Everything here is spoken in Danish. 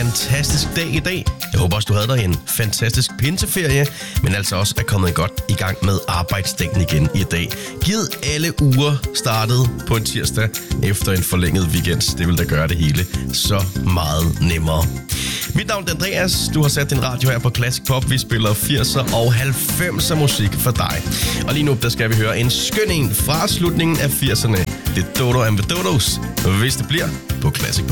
fantastisk dag i dag. Jeg håber også, du havde dig en fantastisk pinseferie, men altså også er kommet godt i gang med arbejdsdagen igen i dag. Givet alle uger startet på en tirsdag efter en forlænget weekend. Det vil da gøre det hele så meget nemmere. Mit navn er Andreas. Du har sat din radio her på Classic Pop. Vi spiller 80'er og 90'er musik for dig. Og lige nu, der skal vi høre en skøn en fra slutningen af 80'erne. Det er Dodo and the Dodos, hvis det bliver på Classic Pop.